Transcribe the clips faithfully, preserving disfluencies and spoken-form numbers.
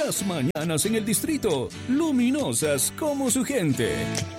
Las mañanas en el distrito, luminosas como su gente.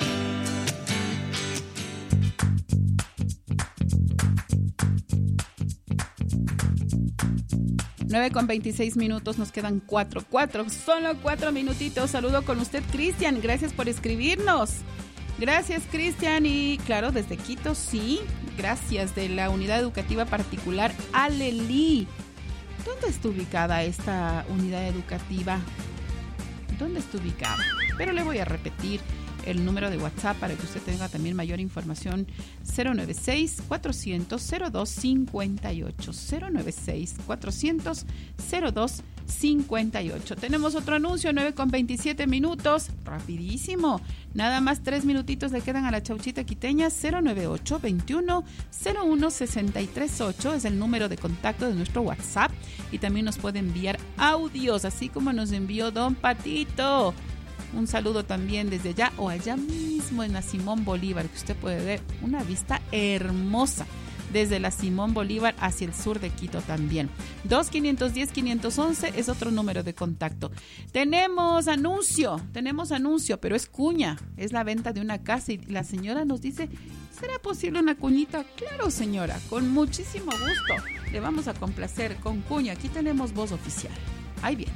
nueve con veintiséis minutos, nos quedan cuatro, cuatro, solo cuatro minutitos. Saludo con usted, Cristian, gracias por escribirnos. Gracias, Cristian, y claro, desde Quito, sí, gracias, de la Unidad Educativa Particular Alelí. ¿Dónde está ubicada esta unidad educativa? ¿Dónde está ubicada? Pero le voy a repetir el número de WhatsApp para que usted tenga también mayor información. Cero nueve seis, cuatrocientos, cero dos cincuenta y ocho. Cero nueve seis, cuatrocientos, cero dos cincuenta y ocho. Tenemos otro anuncio, nueve con veintisiete minutos. Rapidísimo. Nada más tres minutitos le quedan a la chauchita quiteña. Cero nueve ocho, veintiuno, cero uno, sesenta y tres ocho es el número de contacto de nuestro WhatsApp. Y también nos puede enviar audios, así como nos envió Don Patito. Un saludo también desde allá o allá mismo en la Simón Bolívar, que usted puede ver una vista hermosa desde la Simón Bolívar hacia el sur de Quito también. dos quinientos diez, quinientos once es otro número de contacto. Tenemos anuncio, tenemos anuncio, pero es cuña, es la venta de una casa y la señora nos dice, ¿será posible una cuñita? Claro, señora, con muchísimo gusto. Le vamos a complacer con cuña. Aquí tenemos voz oficial. Ahí viene.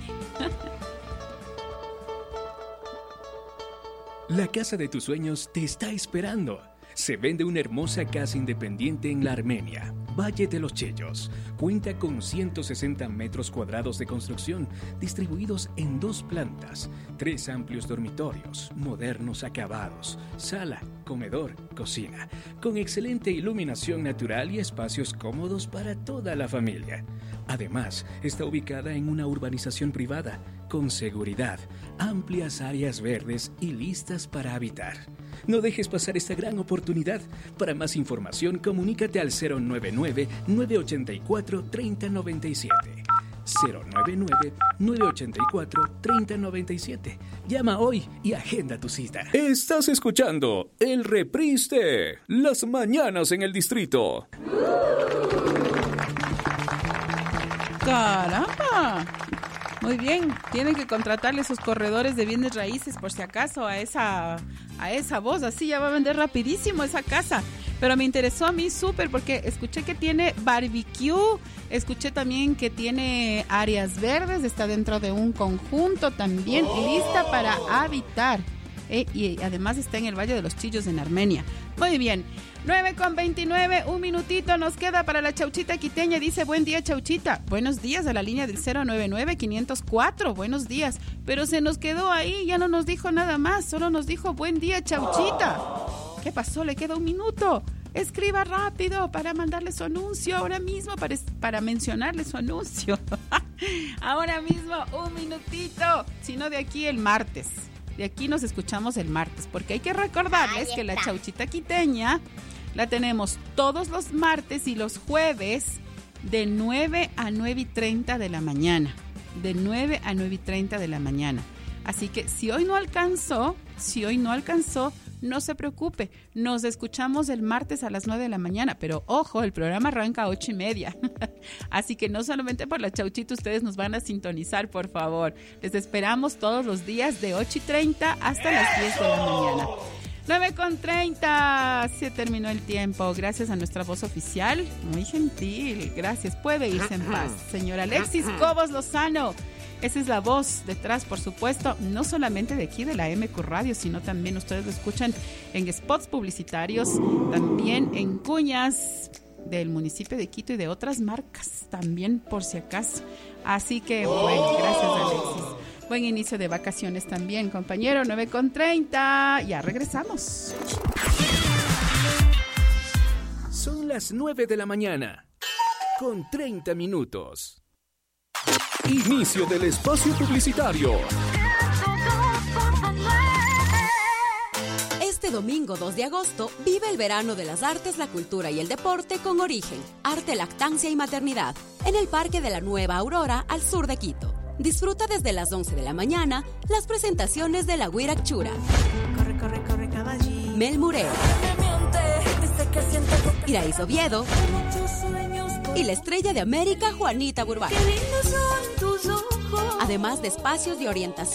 La casa de tus sueños te está esperando. Se vende una hermosa casa independiente en la Armenia, Valle de los Chillos. Cuenta con ciento sesenta metros cuadrados de construcción, distribuidos en dos plantas, tres amplios dormitorios, modernos acabados, sala, comedor, cocina, con excelente iluminación natural y espacios cómodos para toda la familia. Además, está ubicada en una urbanización privada, con seguridad, amplias áreas verdes y listas para habitar. No dejes pasar esta gran oportunidad. Para más información, comunícate al cero nueve nueve, nueve ocho cuatro, tres cero nueve siete. cero nueve nueve, nueve ocho cuatro, tres cero nueve siete. Llama hoy y agenda tu cita. Estás escuchando el reprise de Las Mañanas en el Distrito. ¡Caramba! Muy bien, tienen que contratarle sus corredores de bienes raíces por si acaso a esa, a esa voz, así ya va a vender rapidísimo esa casa. Pero me interesó a mí súper porque escuché que tiene barbecue, escuché también que tiene áreas verdes, está dentro de un conjunto también, lista para habitar. Eh, y además está en el Valle de los Chillos en Armenia. Muy bien, nueve con veintinueve, un minutito nos queda para la chauchita quiteña. Dice, buen día, chauchita. Buenos días a la línea del cero nueve nueve, quinientos cuatro, buenos días. Pero se nos quedó ahí, ya no nos dijo nada más, solo nos dijo buen día, chauchita. ¿Qué pasó? Le queda un minuto. Escriba rápido para mandarle su anuncio ahora mismo, para, para mencionarle su anuncio. Ahora mismo, un minutito, si no de aquí el martes. De aquí nos escuchamos el martes, porque hay que recordarles que la chauchita quiteña la tenemos todos los martes y los jueves de nueve a nueve y treinta de la mañana. De nueve a nueve y treinta de la mañana. Así que si hoy no alcanzó, si hoy no alcanzó, no se preocupe. Nos escuchamos el martes a las nueve de la mañana, pero ojo, el programa arranca a ocho y media. Así que no solamente por la chauchita ustedes nos van a sintonizar, por favor. Les esperamos todos los días de ocho y treinta hasta las diez de la mañana. nueve con treinta, se terminó el tiempo. Gracias a nuestra voz oficial, muy gentil. Gracias, puede irse en paz. Señor Alexis Cobos Lozano. Esa es la voz detrás, por supuesto, no solamente de aquí de la M Q Radio, sino también ustedes lo escuchan en spots publicitarios, también en cuñas del municipio de Quito y de otras marcas, también por si acaso. Así que, bueno, gracias, Alexis. Buen inicio de vacaciones también, compañero. nueve con treinta, ya regresamos. Son las nueve de la mañana, con treinta minutos. Inicio del espacio publicitario. Este domingo dos de agosto vive el verano de las artes, la cultura y el deporte con Origen, Arte, Lactancia y Maternidad, en el Parque de la Nueva Aurora al sur de Quito. Disfruta desde las once de la mañana las presentaciones de La Huirachura, corre, corre, corre, caballito, Mel Mureo, Iraíz Oviedo y la estrella de América, Juanita Burbano. además de espacios de orientación